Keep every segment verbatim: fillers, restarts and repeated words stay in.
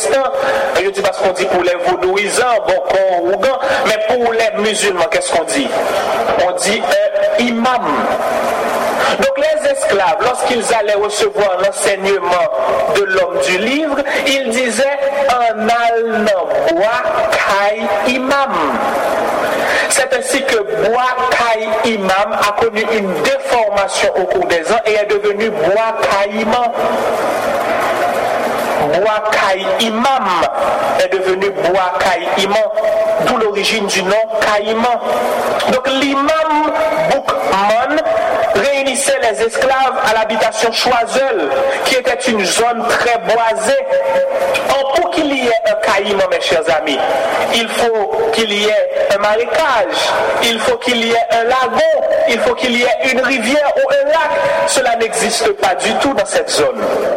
protestants, je dis parce qu'on dit pour les vaudouisants, bon, Rougan, mais pour les musulmans, qu'est-ce qu'on dit? On dit euh, imam. Donc les esclaves, lorsqu'ils allaient recevoir l'enseignement de l'homme du livre, ils disaient un al-bois kai imam. C'est ainsi que Bois Kai Imam a connu une déformation au cours des ans et est devenu Bois Caïman. Bois Kai Imam est devenu Bois Caïman, d'où l'origine du nom Caïman. Donc l'imam Boukman réunissait les esclaves à l'habitation Choiseul, qui était une zone très boisée. Or, pour qu'il y ait un caïman, mes chers amis, il faut qu'il y ait un marécage, il faut qu'il y ait un lagon, il faut qu'il y ait une rivière ou un lac. Cela n'existe pas du tout dans cette zone.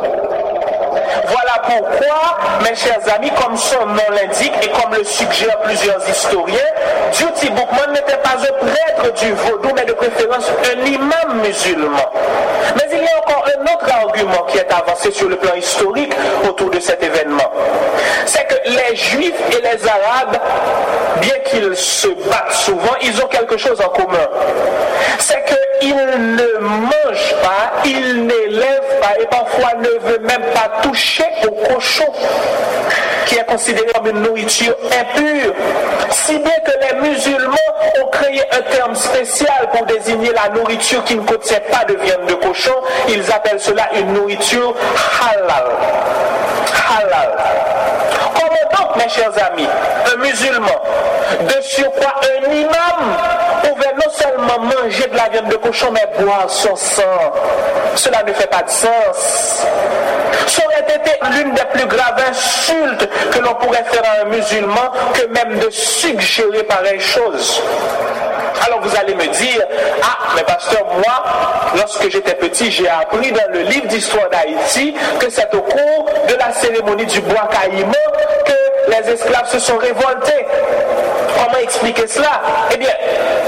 Voilà pourquoi, mes chers amis, comme son nom l'indique et comme le suggèrent plusieurs historiens, Djouti Boukman n'était pas un prêtre du vaudou, mais de préférence un imam musulman. Mais il y a encore un autre argument qui est avancé sur le plan historique autour de cet événement. C'est que les Juifs et les Arabes, bien qu'ils se battent souvent, ils ont quelque chose en commun. C'est qu'ils ne mangent pas, ils n'élèvent pas et parfois ne veulent même pas toucher au cochon, qui est considéré comme une nourriture impure, si bien que les musulmans ont créé un terme spécial pour désigner la nourriture qui ne contient pas de viande de cochon. Ils appellent cela une nourriture halal. Halal. Comment donc, mes chers amis, un musulman, de surcroît un imam, pouvait non seulement manger de la viande de cochon, mais boire son sang? Cela ne fait pas de sens. Ça aurait été l'une des plus graves insultes que l'on pourrait faire à un musulman que même de suggérer pareille chose. Alors vous allez me dire, ah, mais pasteur, moi, lorsque j'étais petit, j'ai appris dans le livre d'histoire d'Haïti que c'est au cours de la cérémonie du bois caïman que les esclaves se sont révoltés. Comment expliquer cela? Eh bien,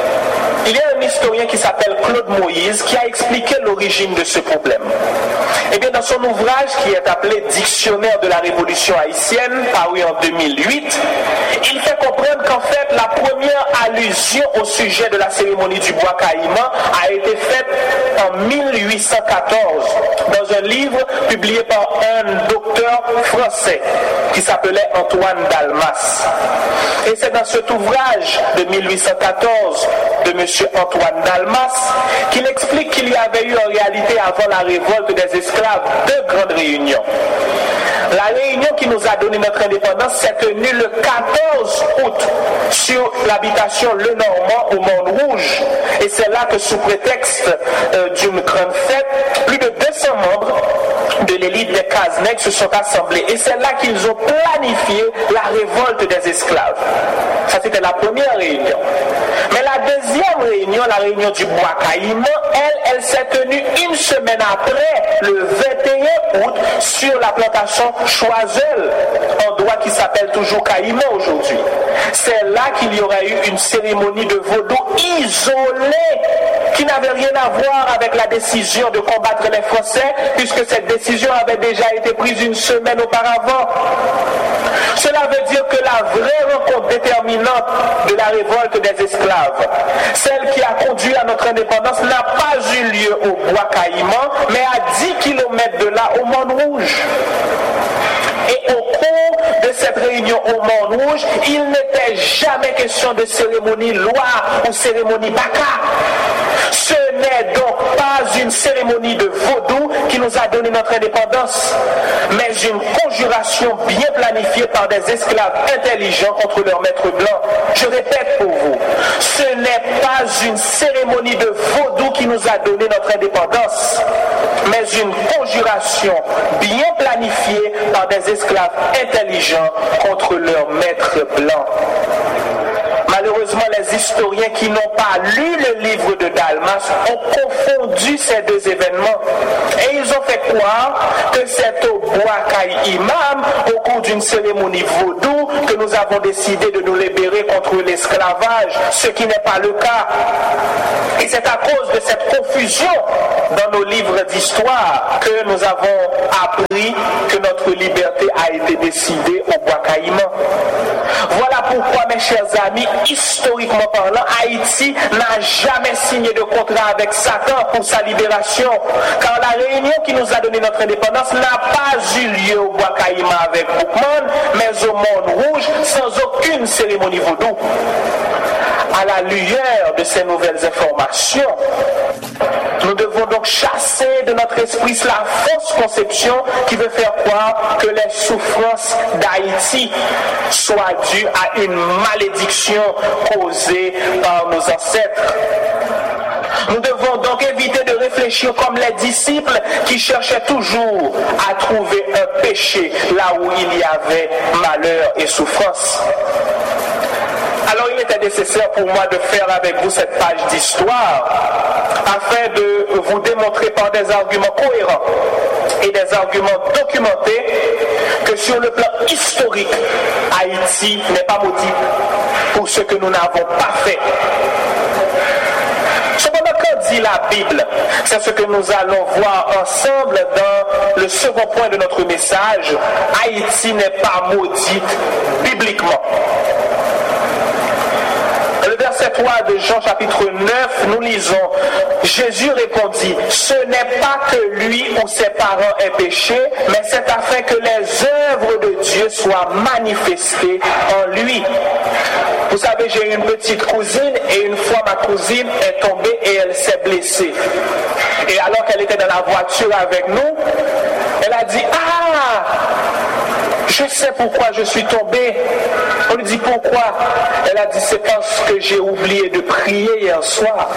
il y a un historien qui s'appelle Claude Moïse qui a expliqué l'origine de ce problème. Eh bien, dans son ouvrage qui est appelé Dictionnaire de la Révolution haïtienne, paru en deux mille huit, il fait comprendre qu'en fait, la première allusion au sujet de la cérémonie du bois caïman a été faite en mille huit cent quatorze dans un livre publié par un docteur français qui s'appelait Antoine Dalmas. Et c'est dans cet ouvrage de mille huit cent quatorze de M. Antoine Dalmas qu'il explique qu'il y avait eu en réalité avant la révolte des esclaves deux grandes réunions. La réunion qui nous a donné notre indépendance s'est tenue le quatorze août sur l'habitation Le Normand au Monde-Rouge. Et c'est là que, sous prétexte euh, d'une grande fête, plus de deux cents membres de l'élite des Cazenègues se sont assemblés. Et c'est là qu'ils ont planifié la révolte des esclaves. Ça, c'était la première réunion. Mais la deuxième réunion, la réunion du bois caïman, elle, elle s'est tenue une semaine après, le vingt et un août, sur la plantation Choiseul, endroit qui s'appelle toujours Caïman aujourd'hui. C'est là qu'il y aurait eu une cérémonie de vaudou isolée, qui n'avait rien à voir avec la décision de combattre les Français, puisque cette décision avait déjà été prise une semaine auparavant. Cela veut dire que la vraie rencontre déterminante de la révolte des esclaves, celle qui a conduit à notre indépendance, n'a pas eu lieu au bois caïman, mais à dix kilomètres de là, au Monde-Rouge. Et au cours de cette réunion au Monde-Rouge, il n'était jamais question de cérémonie Loire ou cérémonie Baka. Ce n'est donc pas une cérémonie de vaudou qui nous a donné notre indépendance, mais une conjuration bien planifiée par des esclaves intelligents contre leur maître blanc. Je répète pour vous, ce n'est pas une cérémonie de vaudou qui nous a donné notre indépendance, mais une conjuration bien planifiée par des esclaves intelligents contre leur maître blanc. Malheureusement, les historiens qui n'ont pas lu le livre de Dalmas ont confondu ces deux événements et ils ont fait croire que c'est au bois Caïman, au cours d'une cérémonie vaudou, que nous avons décidé de nous libérer contre l'esclavage, ce qui n'est pas le cas. Et c'est à cause de cette confusion dans nos livres d'histoire que nous avons appris que notre liberté a été décidé au bois Caïman. Voilà pourquoi, mes chers amis, historiquement parlant, Haïti n'a jamais signé de contrat avec Satan pour sa libération, car la réunion qui nous a donné notre indépendance n'a pas eu lieu au bois Caïman avec Boukman, mais au Monde Rouge, sans aucune cérémonie vaudou. À la lueur de ces nouvelles informations, nous devons donc chasser de notre esprit la fausse conception qui veut faire croire que les souffrances d'Haïti soient dues à une malédiction causée par nos ancêtres. Nous devons donc éviter de réfléchir comme les disciples qui cherchaient toujours à trouver un péché là où il y avait malheur et souffrance. Alors il était nécessaire pour moi de faire avec vous cette page d'histoire afin de vous démontrer par des arguments cohérents et des arguments documentés que sur le plan historique, Haïti n'est pas maudit pour ce que nous n'avons pas fait. Cependant, qu'en dit la Bible? C'est ce que nous allons voir ensemble dans le second point de notre message. Haïti n'est pas maudite bibliquement. Le verset trois de Jean chapitre neuf, nous lisons, Jésus répondit, ce n'est pas que lui ou ses parents aient péché, mais c'est afin que les œuvres de Dieu soient manifestées en lui. Vous savez, j'ai une petite cousine et une fois ma cousine est tombée et elle s'est blessée. Et alors qu'elle était dans la voiture avec nous, elle a dit, ah, je sais pourquoi je suis tombée. On lui dit pourquoi? Elle a dit c'est parce que j'ai oublié de prier hier soir.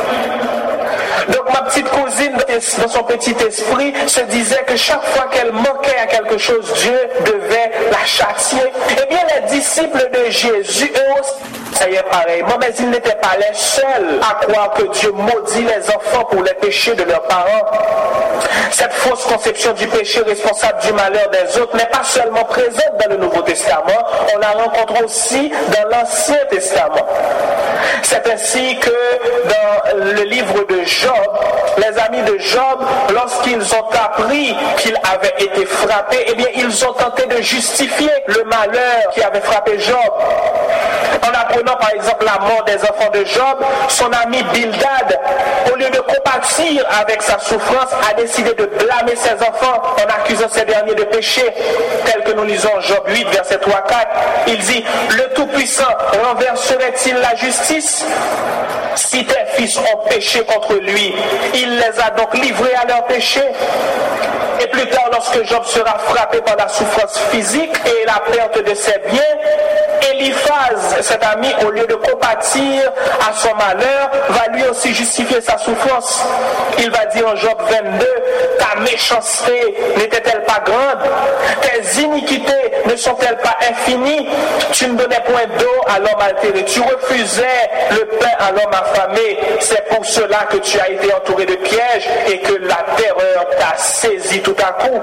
Donc ma petite cousine, dans son petit esprit, se disait que chaque fois qu'elle manquait à quelque chose, Dieu devait la châtier. Eh bien, les disciples de Jésus, eux aussi, ça y est pareillement, mais ils n'étaient pas les seuls à croire que Dieu maudit les enfants pour les péchés de leurs parents. Cette fausse conception du péché responsable du malheur des autres n'est pas seulement présente dans le Nouveau Testament, on la rencontre aussi dans l'Ancien Testament. C'est ainsi que dans le livre de Job, les amis de Job, lorsqu'ils ont appris qu'il avait été frappé, eh bien ils ont tenté de justifier le malheur qui avait frappé Job. En apprenant par exemple la mort des enfants de Job, son ami Bildad, au lieu de compatir avec sa souffrance, a décidé de blâmer ses enfants en accusant ces derniers de péché, tel que nous lisons Job huit, verset trois à quatre. Il dit, le Tout-Puissant renverserait-il la justice? Si tes fils ont péché contre lui, il les a donc livrés à leur péché. Et plus tard, lorsque Job sera frappé par la souffrance physique et la perte de ses biens, Eliphaz, cet ami, au lieu de compatir à son malheur, va lui aussi justifier sa souffrance. Il va dire en Job vingt-deux, ta méchanceté n'était-elle pas grande? Tes iniquités ne sont-elles pas infinies? Tu ne donnais point d'eau à l'homme altéré, tu refusais le pain à l'homme affamé. C'est pour cela que tu as été entouré de pièges et que la terreur t'a saisi tout à coup.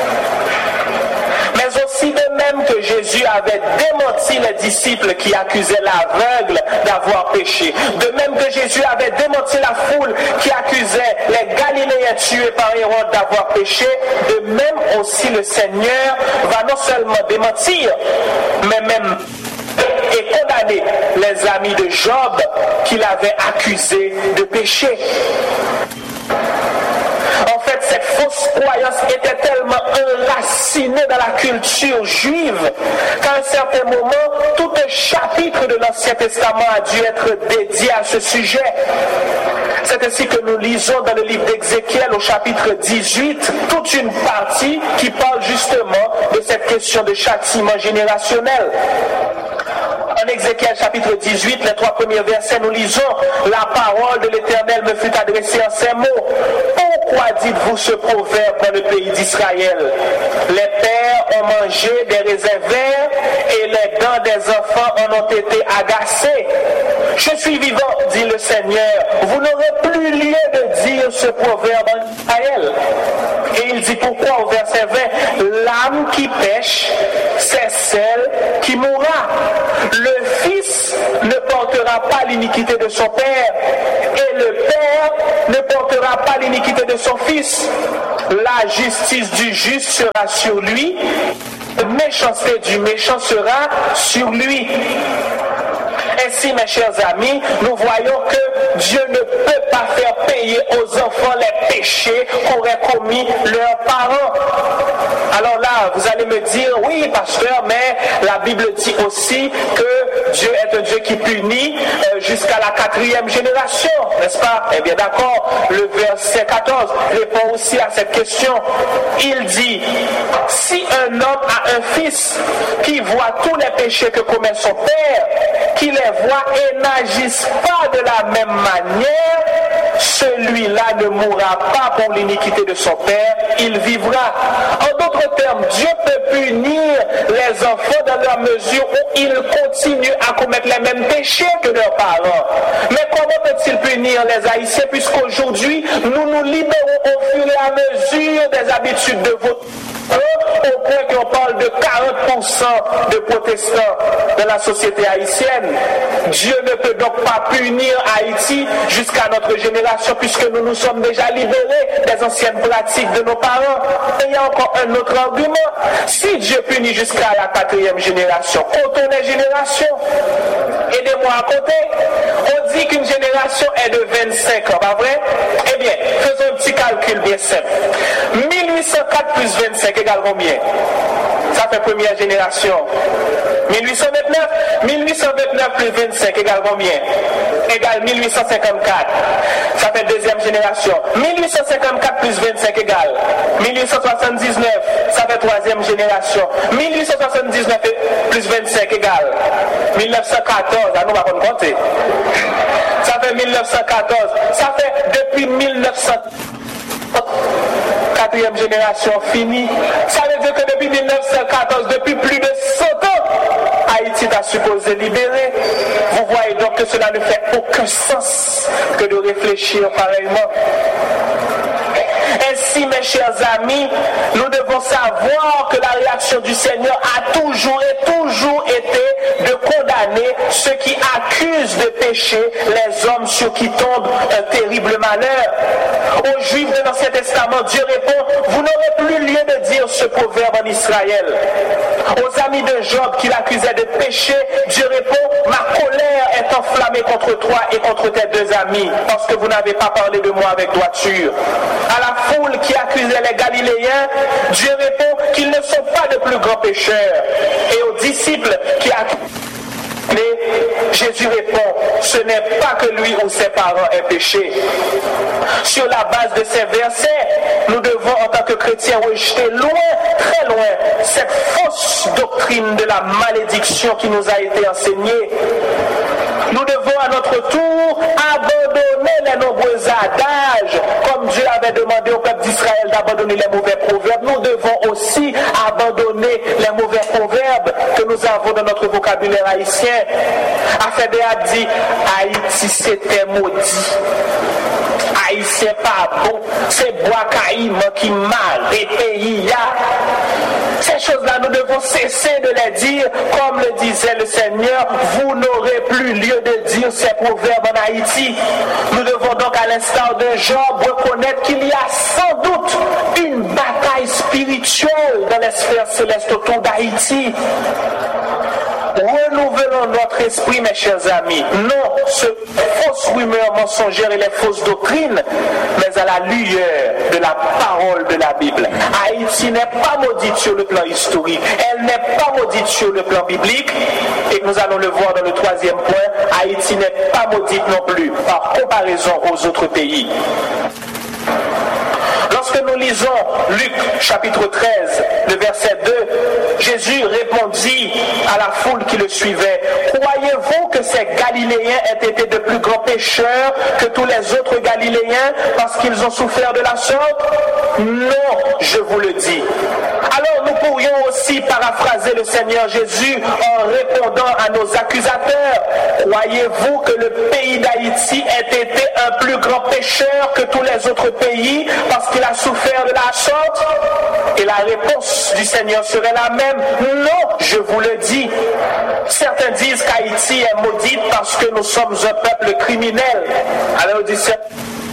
Mais aussi de même que Jésus avait démenti les disciples qui accusaient l'aveugle d'avoir péché, de même que Jésus avait démenti la foule qui accusait les Galiléens tués par Hérode d'avoir péché, de même aussi le Seigneur va non seulement démentir, mais même et condamner les amis de Job qu'il avait accusés de péché. En fait, cette fausse croyance était tellement enracinée dans la culture juive qu'à un certain moment, tout un chapitre de l'Ancien Testament a dû être dédié à ce sujet. C'est ainsi que nous lisons dans le livre d'Ézéchiel au chapitre dix-huit toute une partie qui parle justement de cette question de châtiment générationnel. En Ézéchiel chapitre dix-huit, les trois premiers versets, nous lisons « La parole de l'Éternel me fut adressée en ces mots. Pourquoi dites-vous ce proverbe dans le pays d'Israël? Les pères ont mangé des raisins verts et les dents des enfants en ont été agacées. Je suis vivant, dit le Seigneur. Vous n'aurez plus lieu de dire ce proverbe en Israël. » Et il dit pourquoi au verset vingt? « L'âme qui pêche, c'est celle qui mourra. Le fils ne portera pas l'iniquité de son père, et le père ne portera pas l'iniquité de son fils. La justice du juste sera sur lui, méchanceté du méchant sera sur lui. Ainsi, mes chers amis, nous voyons que Dieu ne peut pas faire payer aux enfants les péchés qu'auraient commis leurs parents. Alors là, vous allez me dire, oui, pasteur, mais la Bible dit aussi que Dieu est un Dieu qui punit euh, jusqu'à la quatrième génération, n'est-ce pas? Eh bien, d'accord, le verset quatorze répond aussi à cette question. Il dit, si un homme a un fils qui voit tous les péchés que commet son père, qui les voit et n'agissent pas de la même manière, celui-là ne mourra pas pour l'iniquité de son père, il vivra. En d'autres termes, Dieu peut punir les enfants dans la mesure où ils continuent à commettre les mêmes péchés que leurs parents. Mais comment peut-il punir les Haïtiens puisqu'aujourd'hui, nous nous libérons au fur et à mesure des habitudes de votre au point qu'on parle de quarante pour cent de protestants dans la société haïtienne. Dieu ne peut donc pas punir Haïti jusqu'à notre génération puisque nous nous sommes déjà libérés des anciennes pratiques de nos parents. Et il y a encore un autre argument. Si Dieu punit jusqu'à la quatrième génération, comptons les générations. Aidez-moi à compter. On dit qu'une génération est de vingt-cinq ans, pas vrai? Eh bien, faisons un petit calcul bien simple. mille huit cent quatre plus vingt-cinq égale combien? Ça fait première génération. mille huit cent vingt-neuf, mille huit cent vingt-neuf plus vingt-cinq égale combien? Égale mille huit cent cinquante-quatre. Ça fait deuxième génération. mille huit cent cinquante-quatre plus vingt-cinq égale mille huit cent soixante-dix-neuf. Ça fait troisième génération. mille huit cent soixante-dix-neuf plus vingt-cinq égale mille neuf cent quatorze. Ah, nous, on va pas compter. Ça fait mille neuf cent quatorze. Ça fait depuis mille neuf cent quatrième génération finie. Ça veut dire que depuis mille neuf cent quatorze, depuis plus de cent ans, Haïti est supposé libérer. Vous voyez donc que cela ne fait aucun sens que de réfléchir pareillement. Ainsi, mes chers amis, nous devons savoir que la réaction du Seigneur a toujours et toujours été de condamner ceux qui accusent de péché les hommes sur qui tombe un terrible malheur. Aux Juifs de l'Ancien Testament, Dieu répond, vous n'aurez plus lieu de dire ce proverbe en Israël. Aux amis de Job qui l'accusaient de péché, Dieu répond, ma colère est enflammée contre toi et contre tes deux amis, parce que vous n'avez pas parlé de moi avec droiture. À la foule qui accusait les Galiléens, Dieu répond qu'ils ne sont pas de plus grands pécheurs. Et aux disciples qui accusent, Jésus répond, ce n'est pas que lui ou ses parents aient péché. Sur la base de ces versets, nous devons en tant que chrétiens rejeter loin, très loin, cette fausse doctrine de la malédiction qui nous a été enseignée. Nous devons à notre tour abandonner les nombreux adages, comme Dieu avait demandé au peuple d'Israël d'abandonner les mauvais proverbes. Nous devons aussi abandonner les mauvais proverbes que nous avons dans notre vocabulaire haïtien. Affaire a dit, Haïti c'était maudit. Haïtien pas bon, c'est bois caïman qui mal et pays ya. Ces choses-là, nous devons cesser de les dire, comme le disait le Seigneur, vous n'aurez plus lieu de dire ces proverbes en Haïti. Nous devons donc, à l'instar de Job, reconnaître qu'il y a sans doute une bataille spirituelle dans les sphères célestes autour d'Haïti. Renouvelons notre esprit, mes chers amis. Non, ce fausses rumeurs mensongères et les fausses doctrines, mais à la lueur de la parole de la Bible. Haïti n'est pas maudite sur le plan historique. Elle n'est pas maudite sur le plan biblique. Et nous allons le voir dans le troisième point. Haïti n'est pas maudite non plus par comparaison aux autres pays. Lorsque nous lisons Luc chapitre treize, le verset deux, Jésus répondit à la foule qui le suivait, « Croyez-vous que ces Galiléens aient été de plus grands pécheurs que tous les autres Galiléens parce qu'ils ont souffert de la sorte? Non, je vous le dis. » Alors nous pourrions aussi paraphraser le Seigneur Jésus en répondant à nos accusateurs. Croyez-vous que le pays d'Haïti ait été un plus grand pécheur que tous les autres pays parce qu'il a souffert de la sorte? Et la réponse du Seigneur serait la même. Non, je vous le dis. Certains disent qu'Haïti est maudite parce que nous sommes un peuple criminel. Alors il dit,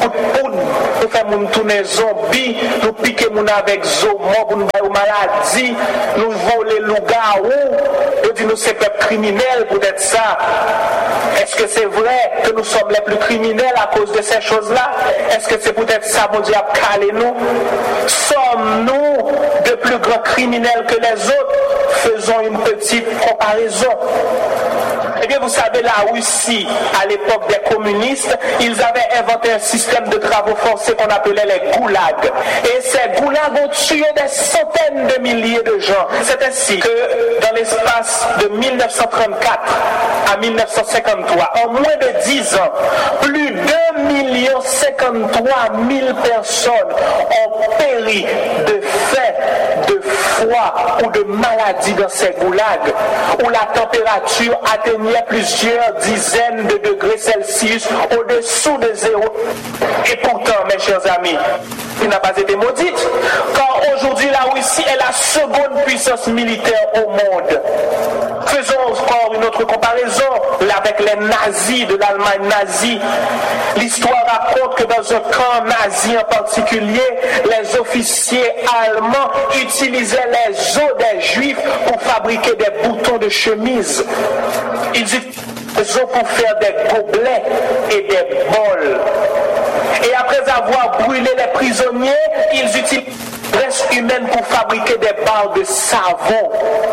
coup de poudre, nous faisons moun tourner zombie, nous piquer moun avec zo mort pour nous faire maladie, nous voler loup-garou, nous disons nous c'est peuple criminel pour être ça. Est-ce que c'est vrai que nous sommes les plus criminels à cause de ces choses-là? Est-ce que c'est peut-être ça, mon Dieu, à caler nous? Sommes-nous de plus grands criminels que les autres? Faisons une petite comparaison. Eh bien, vous savez, la Russie, à l'époque des communistes, ils avaient inventé un système de travaux forcés qu'on appelait les goulags. Et ces goulags ont tué des centaines de milliers de gens. C'est ainsi que, dans l'espace de mille neuf cent trente-quatre à mille neuf cent cinquante-trois, en moins de dix ans, plus d'un million cinquante-trois mille personnes ont péri de faim, de froid ou de maladie dans ces goulags, où la température atteignait plusieurs dizaines de degrés Celsius au-dessous de zéro. Et pourtant, mes chers amis, il n'a pas été maudite, car aujourd'hui la Russie est la seconde puissance militaire au monde. Faisons encore une autre comparaison avec les nazis de l'Allemagne nazie. L'histoire raconte que dans un camp nazi en particulier, les officiers allemands utilisaient les os des juifs pour fabriquer des boutons de chemise. Ils utilisaient les os pour faire des gobelets et des bols. Et après avoir brûlé les prisonniers, ils utilisaient la graisse humaine pour fabriquer des barres de savon.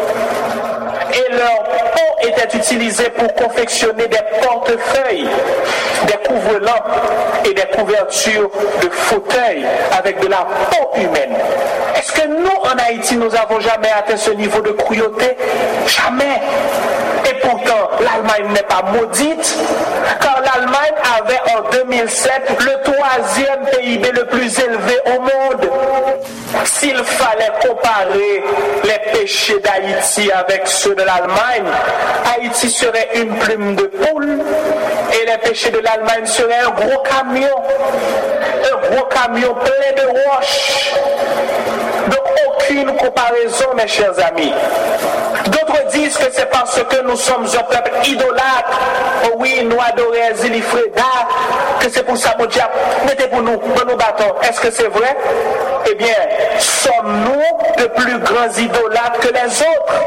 Et leur peau était utilisée pour confectionner des portefeuilles, des couvre-lampes et des couvertures de fauteuils avec de la peau humaine. Est-ce que nous, en Haïti, nous avons jamais atteint ce niveau de cruauté? Jamais. Et pourtant, l'Allemagne n'est pas maudite, car l'Allemagne avait en deux mille sept le troisième P I B le plus élevé au monde. S'il fallait comparer les péchés d'Haïti avec ceux de l'Allemagne, Haïti serait une plume de poule et les péchés de l'Allemagne seraient un gros camion, un gros camion plein de roches. Donc aucune comparaison, mes chers amis. D'autres disent que c'est parce que nous sommes un peuple idolâtre. Oh oui, nous adorons Zilifreda, que c'est pour ça, mon diable, mettez pour nous, pour nous bâtons. Est-ce que c'est vrai? Eh bien, sommes-nous de plus grands idolâtres que les autres?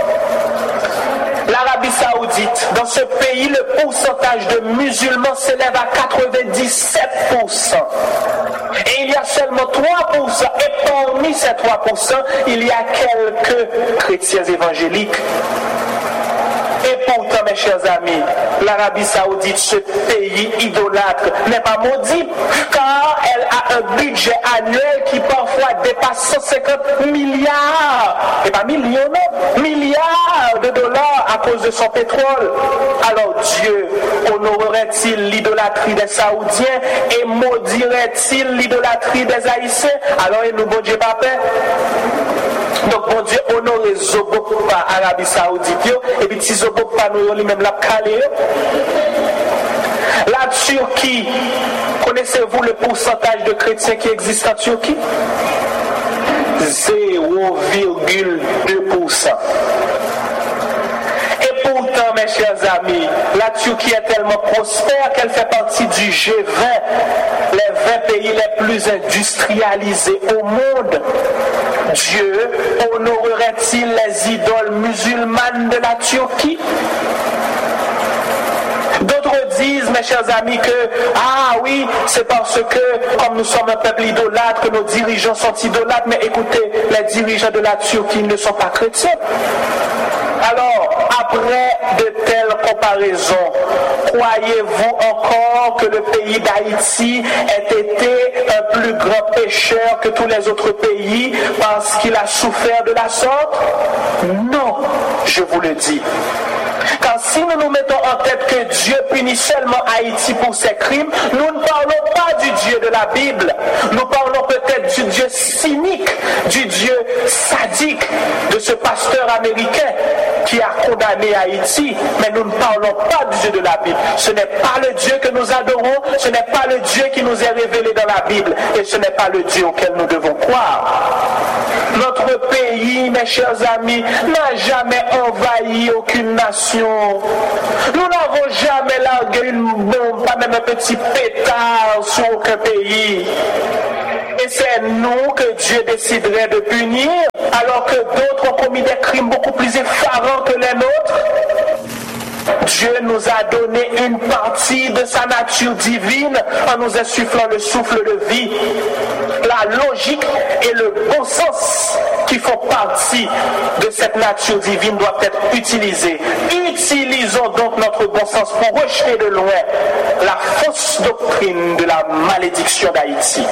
L'Arabie Saoudite, dans ce pays, le pourcentage de musulmans s'élève à quatre-vingt-dix-sept pour cent. Et il y a seulement trois pour cent. Et parmi ces trois pour cent, il y a quelques chrétiens évangéliques. Et pourtant, mes chers amis, l'Arabie Saoudite, ce pays idolâtre, n'est pas maudit, car elle a un budget annuel qui parfois dépasse cent cinquante milliards, et pas millions, non, milliards de dollars à cause de son pétrole. Alors Dieu honorerait-il l'idolâtrie des Saoudiens et maudirait-il l'idolâtrie des Haïtiens? Alors, il nous bon Dieu pas paix. Donc, bon Dieu, honorer Zobok par Arabie Saoudite, et puis si Zobok par nous, lui-même l'a calé. La Turquie, connaissez-vous le pourcentage de chrétiens qui existent en Turquie? zéro virgule deux pour cent. Et pourtant, mes chers amis, la Turquie est tellement prospère qu'elle fait partie du G vingt, les vingt pays les plus industrialisés au monde. Dieu honorerait-il les idoles musulmanes de la Turquie? D'autres disent, mes chers amis, que, ah oui, c'est parce que, comme nous sommes un peuple idolâtre, que nos dirigeants sont idolâtres. Mais écoutez, les dirigeants de la Turquie ne sont pas chrétiens. Alors, après de telles comparaisons, croyez-vous encore que le pays d'Haïti ait été un plus grand pécheur que tous les autres pays parce qu'il a souffert de la sorte? Non, je vous le dis. Car si nous nous mettons en tête que Dieu punit seulement Haïti pour ses crimes, nous ne parlons pas du Dieu de la Bible. Nous parlons peut-être du Dieu cynique, du Dieu sadique, de ce pasteur américain qui a condamné Haïti, mais nous ne parlons pas du Dieu de la Bible. Ce n'est pas le Dieu que nous adorons, ce n'est pas le Dieu qui nous est révélé dans la Bible, et ce n'est pas le Dieu auquel nous devons croire. Notre pays, mes chers amis, n'a jamais envahi aucune nation. Nous n'avons jamais largué une bombe, pas même un petit pétard sur aucun pays. Et c'est nous que Dieu déciderait de punir, alors que d'autres ont commis des crimes beaucoup plus effarants que les nôtres. Dieu nous a donné une partie de sa nature divine en nous insufflant le souffle de vie. La logique et le bon sens qui font partie de cette nature divine doivent être utilisés. Utilisons donc notre bon sens pour rejeter de loin la fausse doctrine de la malédiction d'Haïti.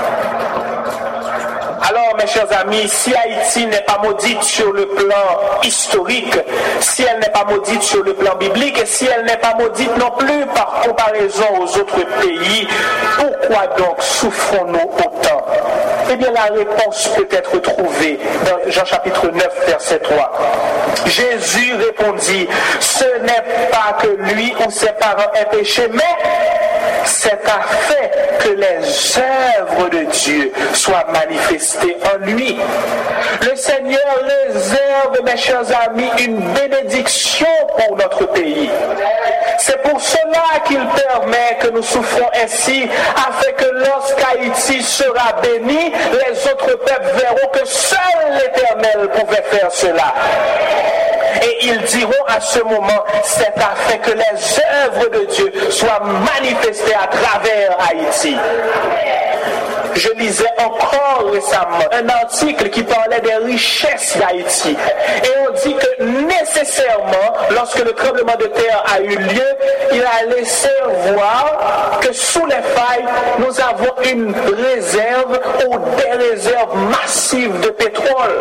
Alors, mes chers amis, si Haïti n'est pas maudite sur le plan historique, si elle n'est pas maudite sur le plan biblique, et si elle n'est pas maudite non plus par comparaison aux autres pays, pourquoi donc souffrons-nous autant? Eh bien, la réponse peut être trouvée dans Jean chapitre neuf, verset trois. Jésus répondit, ce n'est pas que lui ou ses parents aient péché, mais c'est afin que les œuvres de Dieu soient manifestées en lui. Le Seigneur réserve, mes chers amis, une bénédiction pour notre pays. C'est pour cela qu'il permet que nous souffrons ainsi, afin que lorsqu'Haïti sera béni, les autres peuples verront que seul l'Éternel pouvait faire cela. Et ils diront à ce moment, c'est afin que les œuvres de Dieu soient manifestées à travers Haïti. Je lisais encore récemment un article qui parlait des richesses d'Haïti. Et on dit que nécessairement, lorsque le tremblement de terre a eu lieu, il a laissé voir que sous les failles, nous avons une réserve ou des réserves massives de pétrole.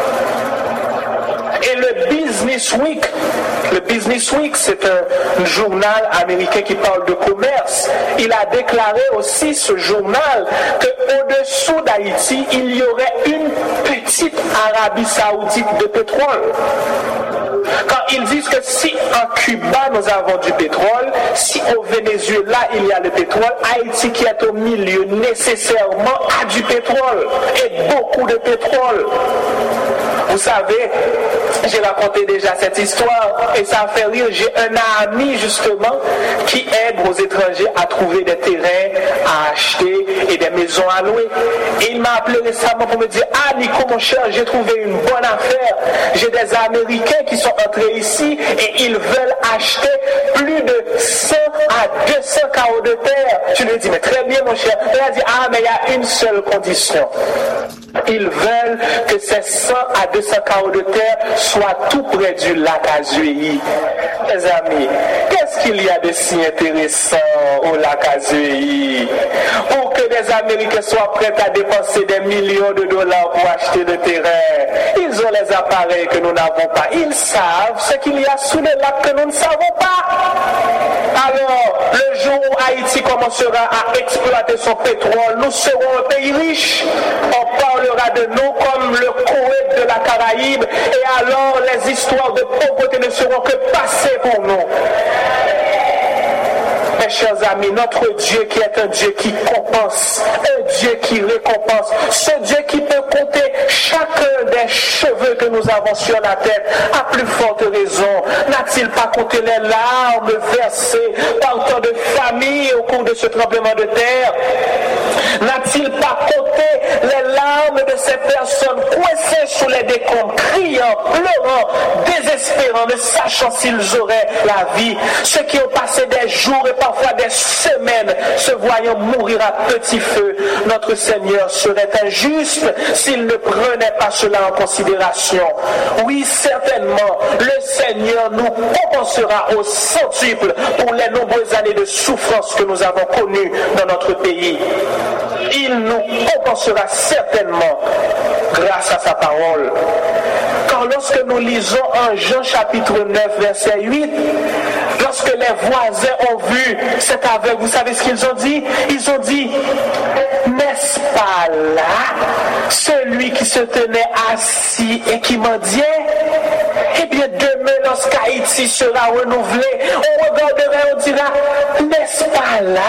Et le Business Week, le Business Week, c'est un journal américain qui parle de commerce. Il a déclaré aussi, ce journal, qu'au-dessous d'Haïti, il y aurait une petite Arabie Saoudite de pétrole. Quand ils disent que si en Cuba nous avons du pétrole, si au Venezuela il y a le pétrole, Haïti qui est au milieu nécessairement a du pétrole et beaucoup de pétrole. Vous savez, j'ai raconté déjà cette histoire et ça a fait rire. J'ai un ami justement qui aide aux étrangers à trouver des terrains à acheter et des maisons à louer. Et il m'a appelé récemment pour me dire, ah Nico mon cher, j'ai trouvé une bonne affaire. J'ai des Américains qui sont entrés ici et ils veulent acheter plus de cent à deux cents carreaux de terre. Je lui ai dit, mais très bien mon cher. Il a dit, ah mais il y a une seule condition. Ils veulent que ces cent à deux cents carreaux de terre soient tout près du lac Azuéi. Les amis, qu'est-ce qu'il y a de si intéressant au lac Azuéi pour que des Américains soient prêts à dépenser des millions de dollars pour acheter le terrain? Ils ont les appareils que nous n'avons pas. Ils savent ce qu'il y a sous le lac que nous ne savons pas. Alors, le jour où Haïti commencera à exploiter son pétrole, nous serons un pays riche. On parlera de nous comme le Koweït de la Caraïbe, et alors les histoires de pauvreté ne seront que passées pour nous. Mes chers amis, notre Dieu qui est un Dieu qui compense, un Dieu qui récompense, ce Dieu qui peut compter chacun des cheveux que nous avons sur la tête, à plus forte raison, n'a-t-il pas compté les larmes versées par tant de familles au cours de ce tremblement de terre? N'a-t-il pas compté les larmes de ces personnes coincées sous les décombres, criant, pleurant, désespérant, ne sachant s'ils auraient la vie, ceux qui ont passé des jours et parfois des semaines se voyant mourir à petit feu? Notre Seigneur serait injuste s'il ne prenait pas cela en considération. Oui, certainement, le Seigneur nous compensera au centuple pour les nombreuses années de souffrance que nous avons connues dans notre pays. Il nous compensera certainement grâce à sa parole. Car lorsque nous lisons en Jean chapitre neuf, verset huit, lorsque les voisins ont vu cet aveugle, vous savez ce qu'ils ont dit? Ils ont dit, n'est-ce pas là celui qui se tenait assis et qui mendiait? Eh bien, demain, lorsqu'Haïti sera renouvelé, on regarderait, on dira, n'est-ce pas là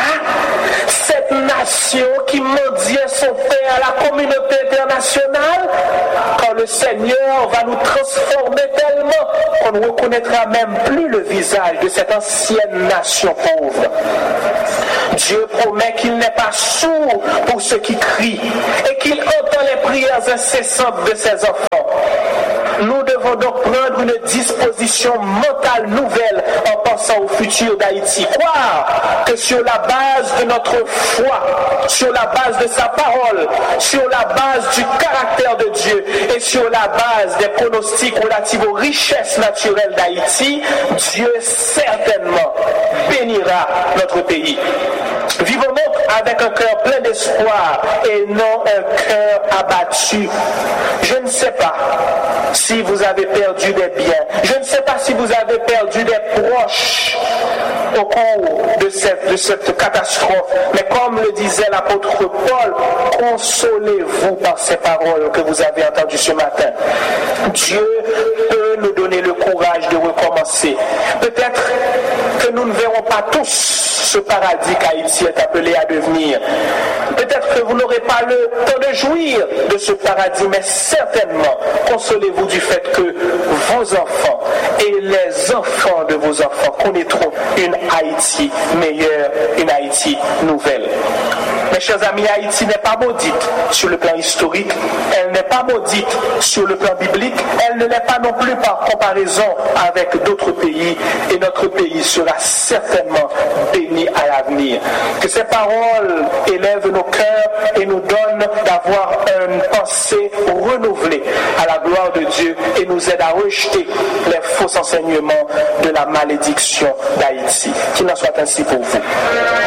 cette nation qui mendiait son père à la communauté internationale? Quand le Seigneur va nous transformer tellement qu'on ne reconnaîtra même plus le visage de cette ancienne nation pauvre. Dieu promet qu'il n'est pas sourd pour ceux qui crient et qu'il entend les prières incessantes de ses enfants. Nous devons donc prendre une disposition mentale nouvelle en pensant au futur d'Haïti. Croire que sur la base de notre foi, sur la base de sa parole, sur la base du caractère de Dieu et sur la base des pronostics relatifs aux richesses naturelles d'Haïti, Dieu certainement bénira notre pays. Vivons donc avec un cœur plein d'espoir et non un cœur abattu. Je ne sais pas si vous avez perdu des biens. Je ne sais pas si vous avez perdu des proches au cours de cette, de cette catastrophe. Mais comme le disait l'apôtre Paul, consolez-vous par ces paroles que vous avez entendues ce matin. Dieu peut nous donner le courage de recommencer. Peut-être que nous ne verrons pas tous ce paradis qu'Haïti est appelé à devenir. Peut-être que vous n'aurez pas le temps de jouir de ce paradis, mais certainement, consolez-vous du fait que vos enfants et les enfants de vos enfants connaîtront une Haïti meilleure, une Haïti nouvelle. Mes chers amis, Haïti n'est pas maudite sur le plan historique, elle n'est pas maudite sur le plan biblique, elle ne l'est pas non plus par comparaison avec d'autres pays, et notre pays sera certainement béni à l'avenir. Que ces paroles élèvent nos cœurs et nous donnent d'avoir une pensée renouvelée à la gloire de Dieu et nous aident à rejeter les faux enseignements de la malédiction d'Haïti. Qu'il en soit ainsi pour vous.